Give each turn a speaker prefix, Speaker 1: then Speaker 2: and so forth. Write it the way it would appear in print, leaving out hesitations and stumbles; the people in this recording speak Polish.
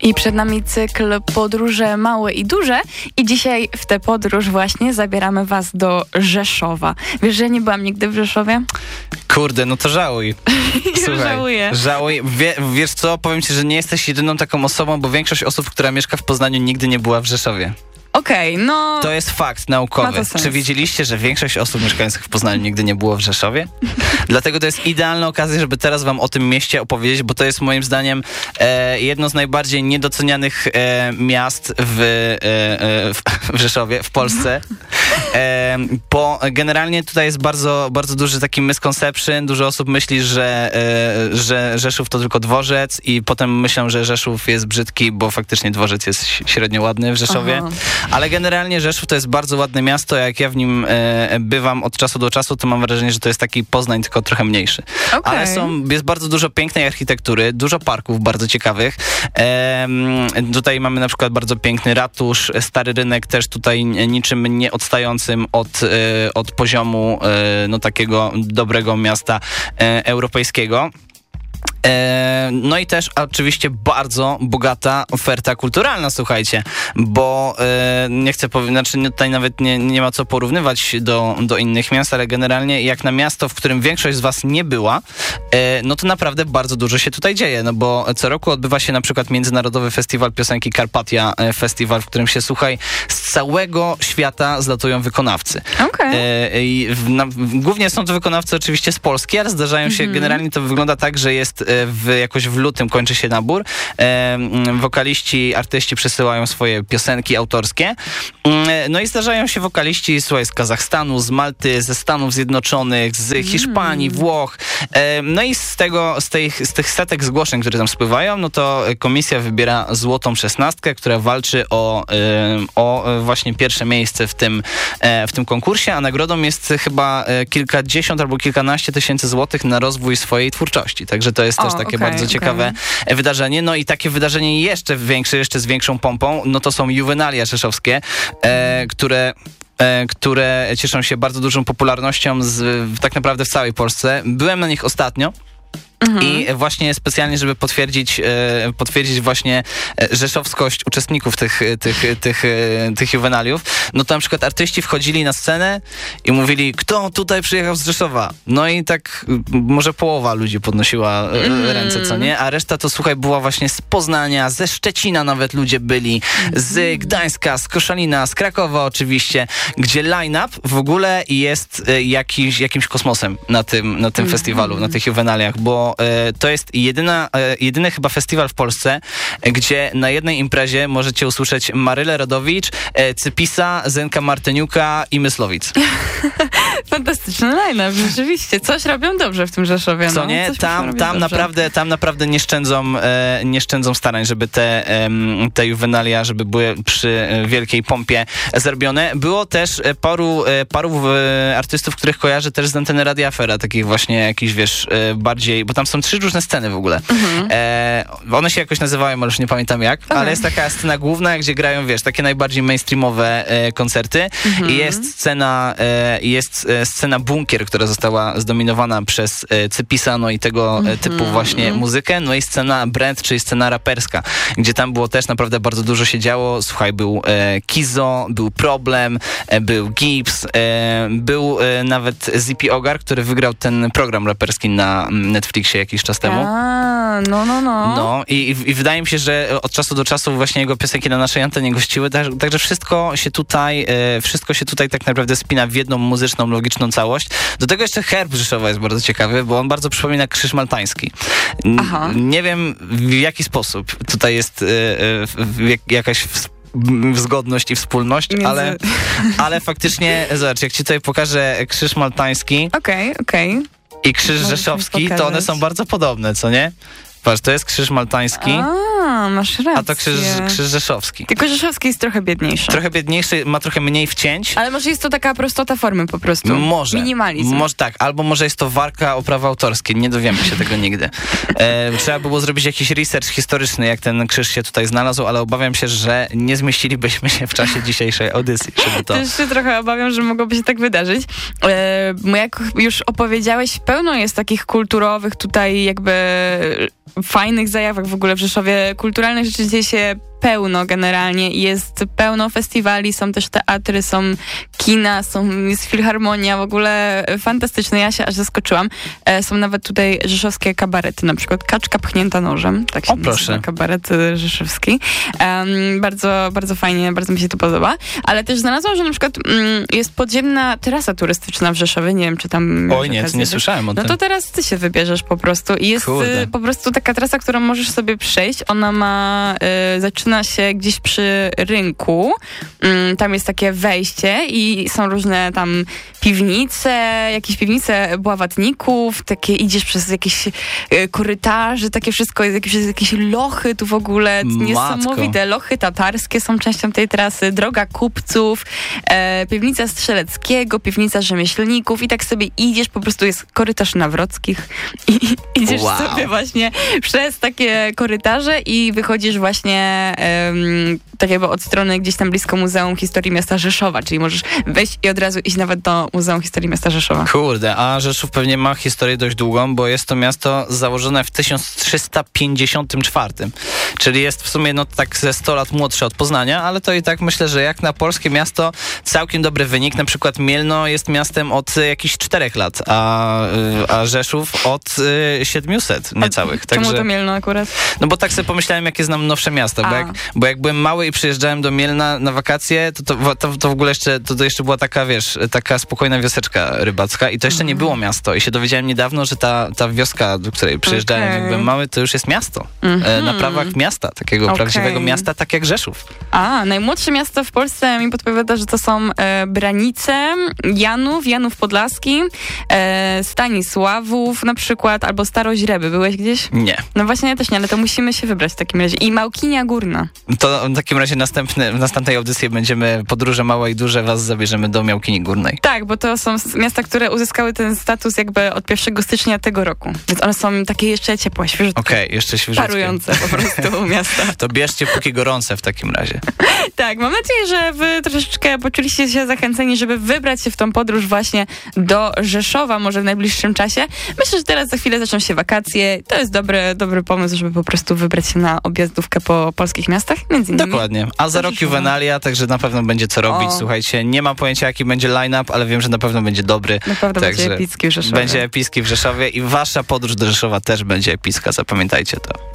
Speaker 1: I przed nami cykl Podróże małe i duże i dzisiaj w tę podróż właśnie zabieramy was do Rzeszowa. Wiesz, że nie byłam nigdy w Rzeszowie?
Speaker 2: Kurde, no to żałuj.
Speaker 1: Słuchaj, żałuję.
Speaker 2: Żałuj. Wiesz co, powiem ci, że nie jesteś jedyną taką osobą, bo większość osób, która mieszka w Poznaniu, nigdy nie była w Rzeszowie.
Speaker 1: Okej, no...
Speaker 2: To jest fakt naukowy. Czy wiedzieliście, że większość osób mieszkających w Poznaniu nigdy nie było w Rzeszowie? Dlatego to jest idealna okazja, żeby teraz wam o tym mieście opowiedzieć, bo to jest moim zdaniem jedno z najbardziej niedocenianych miast w Rzeszowie, w Polsce. Bo generalnie tutaj jest bardzo, bardzo duży taki misconception. Dużo osób myśli, że Rzeszów to tylko dworzec i potem myślą, że Rzeszów jest brzydki, bo faktycznie dworzec jest średnio ładny w Rzeszowie. Aha. Ale generalnie Rzeszów to jest bardzo ładne miasto. Jak ja w nim bywam od czasu do czasu, to mam wrażenie, że to jest taki Poznań, tylko trochę mniejszy. Okay. Ale jest bardzo dużo pięknej architektury, dużo parków bardzo ciekawych. Tutaj mamy na przykład bardzo piękny ratusz, Stary Rynek też tutaj niczym nie odstającym od poziomu takiego dobrego miasta europejskiego. No i też oczywiście bardzo bogata oferta kulturalna, słuchajcie, bo nie chcę powiedzieć, tutaj nawet nie ma co porównywać do innych miast, ale generalnie jak na miasto, w którym większość z was nie była, no to naprawdę bardzo dużo się tutaj dzieje, no bo co roku odbywa się na przykład Międzynarodowy Festiwal Piosenki Karpatia Festiwal, w którym się, słuchaj, z całego świata zlatują wykonawcy. Okay. Głównie są to wykonawcy oczywiście z Polski, ale zdarzają się, generalnie to wygląda tak, że jest jakoś w lutym kończy się nabór. Wokaliści, artyści przesyłają swoje piosenki autorskie. No i zdarzają się wokaliści, słuchaj, z Kazachstanu, z Malty, ze Stanów Zjednoczonych, z Hiszpanii, Włoch. No i z tych setek zgłoszeń, które tam spływają, no to komisja wybiera złotą 16, która walczy o właśnie pierwsze miejsce w tym konkursie, a nagrodą jest chyba kilkadziesiąt albo kilkanaście tysięcy złotych na rozwój swojej twórczości. Także to jest też takie bardzo ciekawe wydarzenie. No i takie wydarzenie jeszcze większe, jeszcze z większą pompą, no to są juwenalia rzeszowskie, które cieszą się bardzo dużą popularnością tak naprawdę w całej Polsce. Byłem na nich ostatnio. I właśnie specjalnie, żeby potwierdzić właśnie rzeszowskość uczestników tych juwenaliów, no to na przykład artyści wchodzili na scenę i mówili, kto tutaj przyjechał z Rzeszowa? No i tak może połowa ludzi podnosiła ręce, co nie? A reszta to, słuchaj, była właśnie z Poznania, ze Szczecina nawet ludzie byli, z Gdańska, z Koszalina, z Krakowa oczywiście, gdzie line-up w ogóle jest jakimś kosmosem na tym festiwalu, na tych juwenaliach, bo to jest jedyny chyba festiwal w Polsce, gdzie na jednej imprezie możecie usłyszeć Marylę Rodowicz, Cypisa, Zenka Martyniuka i Myslowic.
Speaker 1: Fantastyczny line-up, rzeczywiście. Coś robią dobrze w tym Rzeszowie.
Speaker 2: Co nie? Tam naprawdę nie szczędzą starań, żeby te juwenalia, żeby były przy wielkiej pompie zrobione. Było też paru artystów, których kojarzę też z anteny Radia Afera, takich właśnie jakichś, wiesz, bardziej, bo tam są 3 różne sceny w ogóle. One się jakoś nazywają, ale już nie pamiętam jak, ale jest taka scena główna, gdzie grają, wiesz, takie najbardziej mainstreamowe koncerty i jest scena Bunkier, która została zdominowana przez Cypisa, no i tego typu właśnie muzykę, no i scena Brand, czyli scena raperska, gdzie tam było też naprawdę bardzo dużo się działo. Słuchaj, był Kizo, był Problem, był Gibbs, był nawet Zippy Ogar, który wygrał ten program raperski na Netflixie jakiś czas temu. No i wydaje mi się, że od czasu do czasu właśnie jego piosenki na naszej antenie gościły, także wszystko się tutaj tak naprawdę spina w jedną muzyczną, logiczną całość. Do tego jeszcze herb Rzeszowa jest bardzo ciekawy, bo on bardzo przypomina krzyż maltański. Nie wiem, w jaki sposób tutaj jest jakaś zgodność i wspólność, ale faktycznie, zobacz, jak ci tutaj pokażę krzyż maltański i krzyż rzeszowski, to one są bardzo podobne, co nie? Patrz, to jest krzyż maltański.
Speaker 1: Masz rację.
Speaker 2: A to krzyż rzeszowski.
Speaker 1: Tylko rzeszowski jest trochę biedniejszy.
Speaker 2: Trochę biedniejszy, ma trochę mniej wcięć.
Speaker 1: Ale może jest to taka prostota formy po prostu.
Speaker 2: Może.
Speaker 1: Minimalizm.
Speaker 2: Może tak, albo może jest to walka o prawa autorskie. Nie dowiemy się tego nigdy. Trzeba było zrobić jakiś research historyczny, jak ten krzyż się tutaj znalazł, ale obawiam się, że nie zmieścilibyśmy się w czasie dzisiejszej audycji. Też
Speaker 1: się trochę obawiam, że mogłoby się tak wydarzyć. Jak już opowiedziałeś, pełno jest takich kulturowych tutaj jakby fajnych zajawek w ogóle w Rzeszowie kulturalnych rzeczy dzieje się pełno generalnie. Jest pełno festiwali, są też teatry, są kina, jest filharmonia, w ogóle fantastyczne. Ja się aż zaskoczyłam. Są nawet tutaj rzeszowskie kabarety, na przykład Kaczka pchnięta nożem. Tak się nazywa kabaret rzeszowski. Bardzo, bardzo fajnie, bardzo mi się to podoba. Ale też znalazłam, że na przykład jest podziemna terasa turystyczna w Rzeszowie. Nie wiem, czy tam...
Speaker 2: Oj, nie słyszałem o tym.
Speaker 1: No to teraz ty się wybierzesz po prostu. I jest po prostu taka trasa, którą możesz sobie przejść. Ona ma... zaczyna się gdzieś przy rynku. Tam jest takie wejście i są różne tam jakieś piwnice bławatników, takie idziesz przez jakieś korytarze, takie wszystko, jakieś lochy tu w ogóle, niesamowite. Lochy tatarskie są częścią tej trasy, droga kupców, piwnica Strzeleckiego, piwnica rzemieślników i tak sobie idziesz, po prostu jest korytarz Nawrockich i idziesz sobie właśnie przez takie korytarze i wychodzisz właśnie tak jakby od strony gdzieś tam blisko Muzeum Historii Miasta Rzeszowa, czyli możesz wejść i od razu iść nawet do Muzeum Historii Miasta Rzeszowa.
Speaker 2: Kurde, a Rzeszów pewnie ma historię dość długą, bo jest to miasto założone w 1354, czyli jest w sumie tak ze 100 lat młodsze od Poznania, ale to i tak myślę, że jak na polskie miasto całkiem dobry wynik. Na przykład Mielno jest miastem od jakichś 4 lat, a Rzeszów od 700 niecałych.
Speaker 1: Czemu to Mielno akurat?
Speaker 2: No bo tak sobie pomyślałem, jakie znam nowsze miasta, bo jak byłem mały i przyjeżdżałem do Mielna na wakacje, to w ogóle jeszcze była taka, taka spokojna wioseczka rybacka i to jeszcze nie było miasto. I się dowiedziałem niedawno, że ta wioska, do której przyjeżdżałem, jak byłem mały, to już jest miasto. Na prawach miasta, takiego prawdziwego miasta, tak jak Rzeszów.
Speaker 1: Najmłodsze miasto w Polsce mi podpowiada, że to są Branice, Janów Podlaski, Stanisławów na przykład, albo Staroźreby. Byłeś gdzieś?
Speaker 2: Nie.
Speaker 1: No właśnie ja też nie, ale to musimy się wybrać w takim razie. I Małkinia Górna.
Speaker 2: To w takim razie w następnej audycji będziemy podróże małe i duże, was zabierzemy do Małkini Górnej.
Speaker 1: Tak, bo to są miasta, które uzyskały ten status jakby od 1 stycznia tego roku. Więc one są takie jeszcze ciepłe, świeżutkie.
Speaker 2: Okej, jeszcze świeżutkie.
Speaker 1: Parujące po prostu miasta.
Speaker 2: To bierzcie póki gorące w takim razie.
Speaker 1: Tak, mam nadzieję, że wy troszeczkę poczuliście się zachęceni, żeby wybrać się w tą podróż właśnie do Rzeszowa, może w najbliższym czasie. Myślę, że teraz za chwilę zaczną się wakacje. To jest dobry pomysł, żeby po prostu wybrać się na objazdówkę po polskich miastach, między innymi.
Speaker 2: Dokładnie. A za rok Juvenalia, także na pewno będzie co robić. Słuchajcie, nie mam pojęcia, jaki będzie line-up, ale wiem, że na pewno będzie dobry.
Speaker 1: Na pewno będzie epicki w Rzeszowie.
Speaker 2: Będzie epicki w Rzeszowie i wasza podróż do Rzeszowa też będzie epicka, zapamiętajcie to.